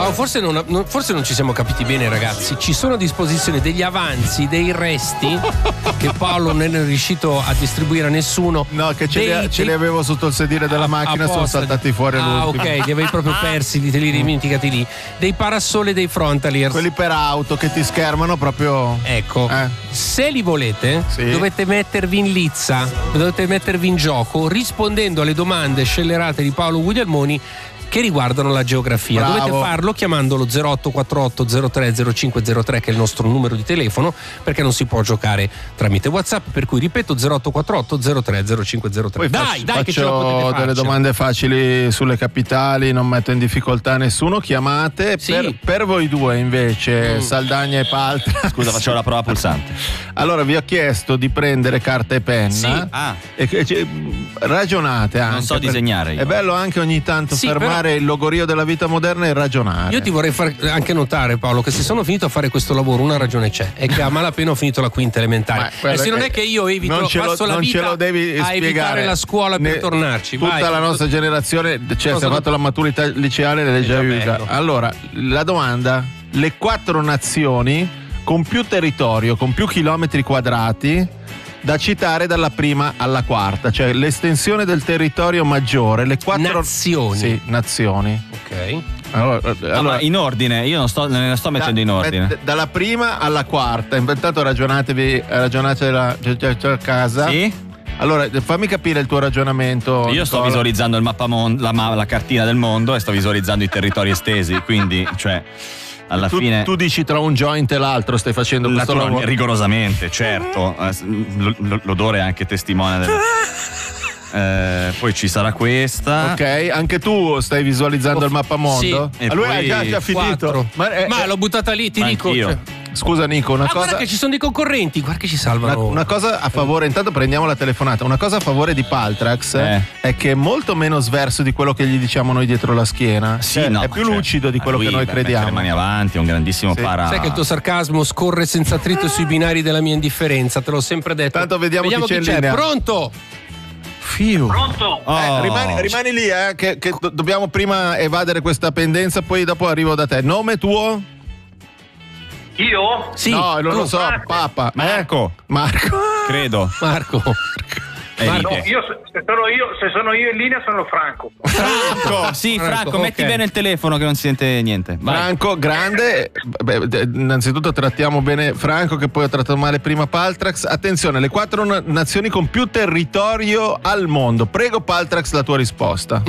forse non ci siamo capiti bene, ragazzi. Ci sono a disposizione degli avanzi, dei resti che Paolo non è riuscito a distribuire a nessuno. No, che ce li avevo sotto il sedile della macchina, sono saltati fuori all'ultimo. Ok, li avevi proprio persi, te li dimenticati lì. Dei parasole, dei frontaliers. Quelli per auto che ti schermano proprio. Ecco, se li volete, dovete mettervi in lizza, dovete mettervi in gioco rispondendo alle domande scellerate di Paolo Guglielmoni che riguardano la geografia. Bravo. Dovete farlo chiamandolo 0848 030503, che è il nostro numero di telefono, perché non si può giocare tramite WhatsApp, per cui ripeto 0848 030503. Poi dai che ce la potete faccio fare. delle domande facili sulle capitali, non metto in difficoltà nessuno, chiamate. Per voi due invece, Saldagna e Paltra. Scusa, faccio la prova pulsante. Allora vi ho chiesto di prendere carta e penna e ragionate anche. Non so disegnare io. È bello anche ogni tanto fermare il logorio della vita moderna e ragionare. Io ti vorrei far anche notare, Paolo, che se sono finito a fare questo lavoro una ragione c'è, è che a malapena ho finito la quinta elementare. E se non è che io passo la vita a evitare la scuola per tornarci. Tutta la nostra generazione, si è fatto la maturità liceale e legge. Allora, la domanda: le 4 nazioni con più territorio, con più chilometri quadrati da citare dalla prima alla quarta, cioè l'estensione del territorio maggiore, le 4 nazioni. Sì, nazioni. Ok. Allora, in ordine, io ne sto mettendo in ordine. Dalla prima alla quarta, intanto ragionate a casa. Sì? Allora, fammi capire il tuo ragionamento. Io sto visualizzando il mappamondo, la cartina del mondo, e sto visualizzando i territori estesi, quindi, cioè, alla fine. Tu dici tra un joint e l'altro stai facendo questo lavoro? Rigorosamente, certo. L'odore è anche testimone del. Poi ci sarà questa. Ok, anche tu stai visualizzando il mappamondo? Sì. Lui ha già finito. Ma l'ho buttata lì, ti dico. Scusa Nico, una cosa. Guarda che ci sono dei concorrenti, guarda che ci salvano. Una cosa a favore, intanto prendiamo la telefonata. Una cosa a favore di Paltrax è che è molto meno sverso di quello che gli diciamo noi dietro la schiena. Sì, è più lucido di quello che noi crediamo. Le mani avanti, è un grandissimo Sai che il tuo sarcasmo scorre senza attrito sui binari della mia indifferenza, te l'ho sempre detto. Tanto vediamo chi c'è in linea. Pronto? Pronto? Rimani lì, che dobbiamo prima evadere questa pendenza, poi dopo arrivo da te. Nome tuo? Io? Sì. No, non lo so, Papa. Marco. Credo. Marco. No, se sono io in linea sono Franco. Franco, metti bene il telefono che non si sente niente. Vai. Franco, grande. Innanzitutto trattiamo bene Franco, che poi ha trattato male prima Paltrax. Attenzione, le 4 nazioni con più territorio al mondo. Prego Paltrax, la tua risposta.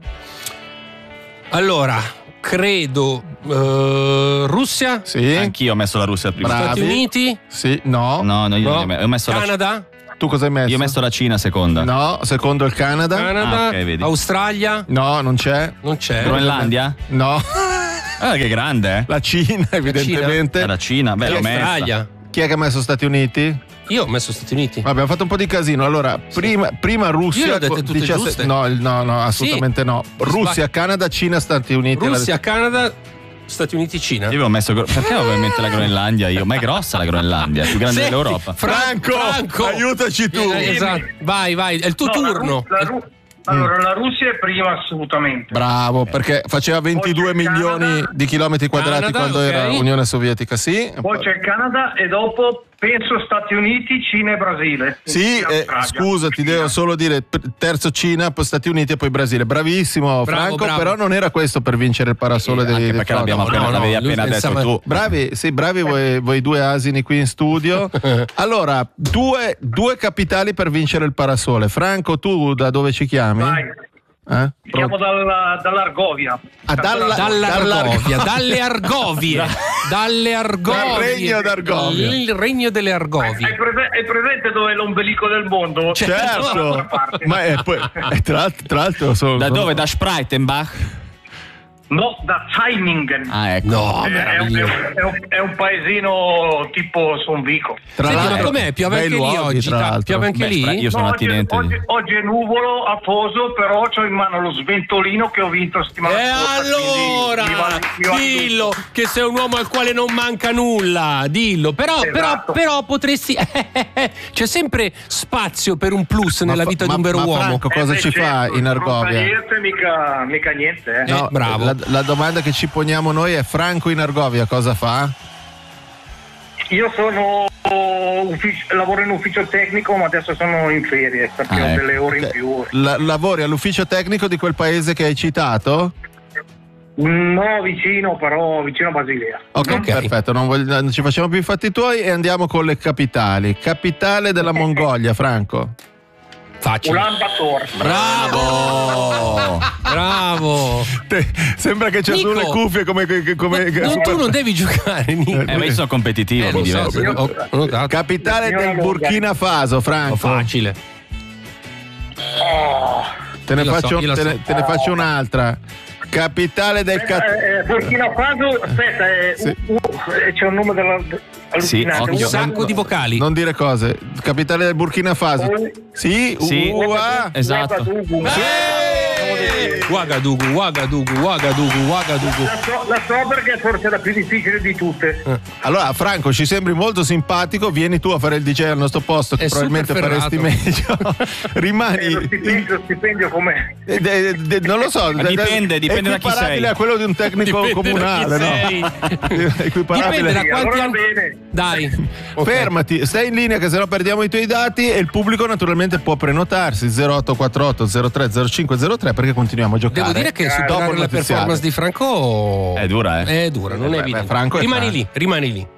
Allora, credo Russia? Sì. Anch'io ho messo la Russia al primo. Stati Uniti? Sì, no. No, io ho messo Canada? Tu cosa hai messo? Io ho messo la Cina seconda. No, secondo il Canada. Okay, vedi. Australia? No, non c'è. Groenlandia? No. Che grande, La Cina, evidentemente. La Cina, beh, l'ho messa. Chi è che ha messo Stati Uniti? Io ho messo Stati Uniti. Abbiamo fatto un po' di casino. Allora, prima Russia. Io le ho dette tutte giuste. No, assolutamente no. Russia, Canada, Cina, Stati Uniti. Russia, Canada, Stati Uniti, Cina. Io avevo messo. Perché avevo in mente la Groenlandia io? Ma è grossa la Groenlandia, è più grande dell'Europa. Franco, aiutaci tu. Esatto. Vai, è il tuo turno. Allora, la Russia è prima assolutamente. Bravo, perché faceva 22 milioni di chilometri quadrati quando era Unione Sovietica, sì. Poi c'è il Canada e dopo penso Stati Uniti, Cina e Brasile. Sì, scusa, ti devo solo dire terzo Cina, poi Stati Uniti e poi Brasile. Bravissimo, Franco, bravo. Però non era questo per vincere il parasole dei perché l'avevi appena detto tu. Bravi voi due asini qui in studio. Allora, due capitali per vincere il parasole. Franco, tu da dove ci chiami? Vai. Siamo dall'Argovia. Dall'Argovia, dalle Argovie. Dalle Argovie. Il regno delle Argovie. È presente dove è l'ombelico del mondo? Certo. Ma tra l'altro da dove? Da Spreitenbach? No, da Zeiningen. Ecco. No, è un paesino tipo Sonvico. Ma com'è? Piove anche lì oggi? Piove anche lì? Io sono attinente. Oggi è nuvolo, afoso, però ho in mano lo sventolino che ho vinto settimana scorsa. E allora, dillo che sei un uomo al quale non manca nulla, dillo. Però potresti. C'è sempre spazio per un plus nella vita di un vero uomo. Franco, cosa ci fa in Argovia? Mica niente. No, bravo. la domanda che ci poniamo noi è: Franco in Argovia cosa fa? Io lavoro in ufficio tecnico, ma adesso sono in ferie perché ho delle ore in più. Lavori all'ufficio tecnico di quel paese che hai citato? No, vicino a Basilea. Ok, perfetto, non ci facciamo più i fatti tuoi e andiamo con le capitali. Capitale della Mongolia, Franco. Facile. Ulaanbaatar. Bravo. Sembra che c'è sulle cuffie come tu non devi giocare, Nico. Ma io sono competitivo, mi diverso. Capitale del Burkina Faso, Franco. Facile. Te ne faccio un'altra. Capitale del Burkina Faso, aspetta, c'è un nome allucinante. Un sacco di vocali. Non dire cose. Capitale del Burkina Faso. Sì. Esatto. Ouagadougou. La so perché è forse la più difficile di tutte. Allora, Franco, ci sembri molto simpatico. Vieni tu a fare il DJ al nostro posto, che probabilmente faresti meglio. Rimani. Lo stipendio com'è? Non lo so. Dipende da chi sei. A quello di un tecnico comunale, no? Dipende da quanti anni. Dai. Fermati, stai in linea che sennò perdiamo i tuoi dati e il pubblico naturalmente può prenotarsi 0848 03 0503 perché continuiamo a giocare. Devo dire che superare la performance di Franco è dura, È dura, non è evidente. Franco rimani lì.